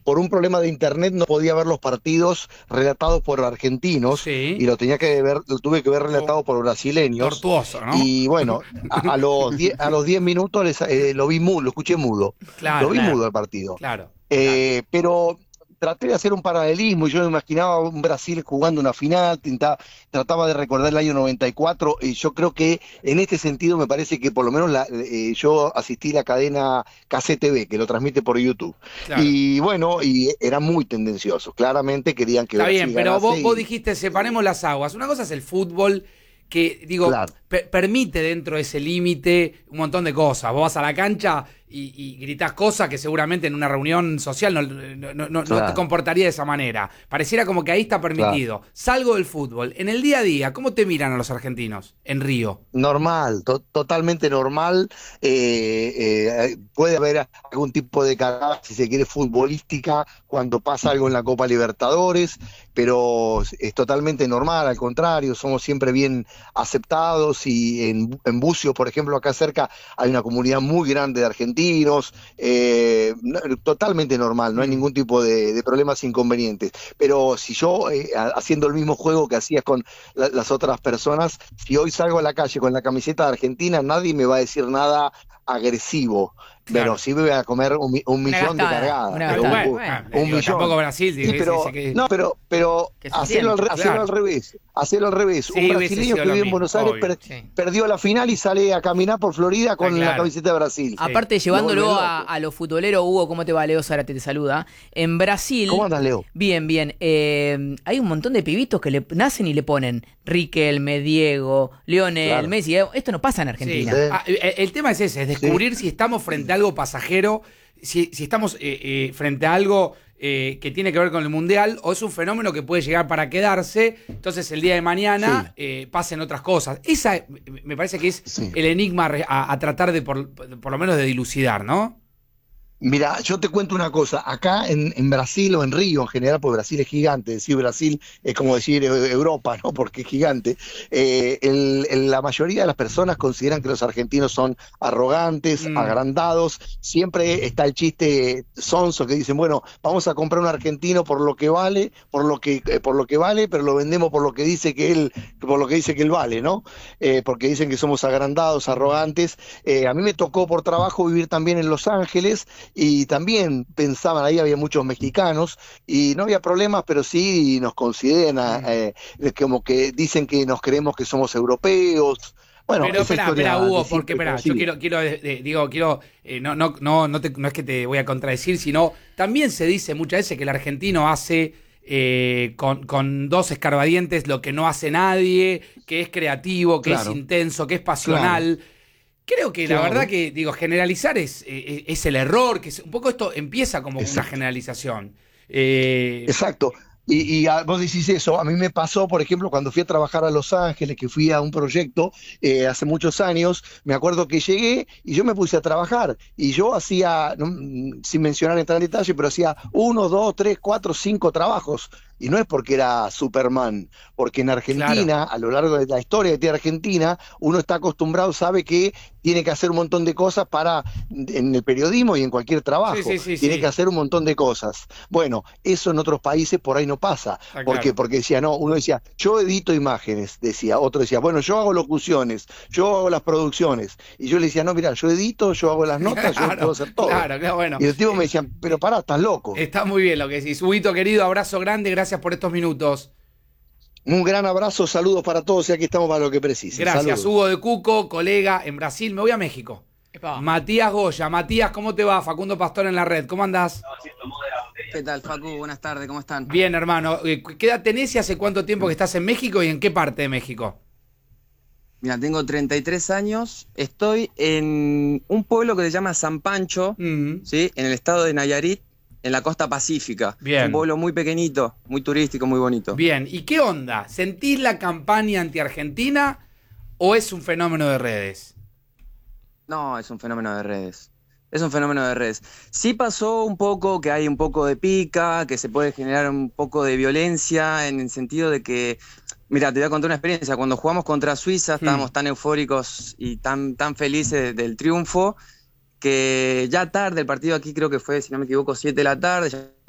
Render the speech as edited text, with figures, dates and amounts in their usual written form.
por un problema de internet no podía ver los partidos relatados por argentinos y Sí. lo tuve que ver relatado por brasileños. Tortuoso, ¿no? Y bueno, a los 10 minutos lo vi mudo, lo escuché mudo. Lo Claro, vi mudo el partido. claro, claro. Pero traté de hacer un paralelismo y yo me imaginaba un Brasil jugando una final, trataba de recordar el año 94 y yo creo que en este sentido me parece que por lo menos yo asistí a la cadena KCTV, que lo transmite por YouTube. Claro. Y bueno, y era muy tendencioso, claramente querían que Está bien, Brasil pero ganase vos y dijiste separemos las aguas. Una cosa es el fútbol que, digo, claro, permite dentro de ese límite un montón de cosas. Vos vas a la cancha y gritás cosas que seguramente en una reunión social no te claro, comportaría de esa manera. Pareciera como que ahí está claro. permitido. Salgo del fútbol. En el día a día, ¿cómo te miran a los argentinos en Río? Normal, totalmente normal. Puede haber algún tipo de cagada, si se quiere, futbolística cuando pasa algo en la Copa Libertadores, pero es totalmente normal, al contrario, somos siempre bien aceptados y en Bucios, por ejemplo, acá cerca hay una comunidad muy grande de argentinos, totalmente normal, no hay Mm. ningún tipo de problemas inconvenientes. Pero si yo, haciendo el mismo juego que hacías con las otras personas, si hoy salgo a la calle con la camiseta de Argentina, nadie me va a decir nada agresivo. Pero Claro. sí me voy a comer un Una millón de gastada, cargadas, una Está pero bien, gastada. bueno, Bueno, le un digo, tampoco millón. Brasil, Sí, pero, que, no, pero que se sienta. hacerlo al claro. revés, hacerlo al revés. Un Sí, hubiese brasileño sido que lo vive en mismo, Buenos Aires obvio. Sí. perdió la final y sale a caminar por Florida Está con la claro. camiseta de Brasil. Sí. Aparte, Lo vuelve llevándolo loco. a lo futbolero, Hugo, ¿cómo te va? Leo Zárate te saluda. En ¿Cómo Brasil, andas, Leo? bien, bien. Hay un montón de pibitos que le nacen y le ponen Riquelme, Diego, Lionel, Claro. Messi. Esto no pasa en Sí. Argentina. El tema es ese, es descubrir si estamos frente a algo pasajero, si estamos frente a algo que tiene que ver con el Mundial, o es un fenómeno que puede llegar para quedarse, entonces el día de mañana pasen otras cosas. Esa me parece que es Sí. el enigma a tratar de por lo menos de dilucidar, ¿no? Mira, yo te cuento una cosa, acá en Brasil o en Río en general, porque Brasil es gigante, decir Brasil es como decir Europa, ¿no? Porque es gigante. La mayoría de las personas consideran que los argentinos son arrogantes, Mm, agrandados, siempre está el chiste sonso que dicen, bueno, vamos a comprar un argentino por lo que vale, por lo que vale, pero lo vendemos por lo que dice que él vale, ¿no? Porque dicen que somos agrandados, arrogantes. A mí me tocó por trabajo vivir también en Los Ángeles y también pensaban, ahí había muchos mexicanos y no había problemas, pero sí nos consideran mm. como que dicen que nos creemos que somos europeos. Bueno, Pero esa espera, historia de Hugo, porque siempre espera, yo conocida. quiero, no es que te voy a contradecir, sino también se dice muchas veces que el argentino hace con dos escarbadientes lo que no hace nadie, que es creativo, que es Claro, intenso, que es claro, pasional. Creo que la verdad claro, que, digo, generalizar es el error, un poco esto empieza como una exacto. generalización. Eh, Exacto. Vos decís eso, a mí me pasó, por ejemplo, cuando fui a trabajar a Los Ángeles, que fui a un proyecto hace muchos años, me acuerdo que llegué y yo me puse a trabajar y yo hacía, sin mencionar entrar en detalle, pero hacía uno, dos, tres, cuatro, cinco trabajos. Y no es porque era Superman, porque en claro. Argentina, a lo largo de la historia de Argentina, uno está acostumbrado, sabe que tiene que hacer un montón de cosas en el periodismo y en cualquier Sí, trabajo, sí, sí, tiene que sí. hacer un montón de cosas. Bueno, eso en otros países por ahí no pasa. Está ¿Por qué? claro. Porque decía, no, uno decía, yo edito imágenes, decía, otro decía, bueno, yo hago locuciones, yo hago las producciones. Y yo le decía, no, mira, yo edito, yo hago las notas, yo puedo Claro, hacer todo. claro, claro, bueno. Y el tipo me decía, pero pará, estás loco. Está muy bien lo que decís. Huguito, querido, abrazo grande, gracias por estos minutos. Un gran abrazo, saludos para todos y aquí estamos para lo que precisen. Gracias, Saludos. Hugo de Cuco, colega en Brasil. Me voy a México. Epa. Matías Goya. Matías, ¿cómo te va? Facundo Pastor en la red. ¿Cómo andás? ¿Qué tal, Facu? Buenas tardes, ¿cómo están? Bien, hermano. ¿Qué edad tenés y hace cuánto tiempo que estás en México y en qué parte de México? Mira, tengo 33 años, estoy en un pueblo que se llama San Pancho, Mm, ¿sí? En el estado de Nayarit, en la costa pacífica. Bien. Un pueblo muy pequeñito, muy turístico, muy bonito. bien. ¿Y qué onda? ¿Sentís la campaña anti-Argentina o es un fenómeno de redes? No, es un fenómeno de redes. Es un fenómeno de redes. Sí pasó un poco que hay un poco de pica, que se puede generar un poco de violencia en el sentido de que, mira, te voy a contar una experiencia. Cuando jugamos contra Suiza estábamos tan eufóricos y tan felices del triunfo que ya tarde, el partido aquí creo que fue, si no me equivoco, 7 de la tarde, ya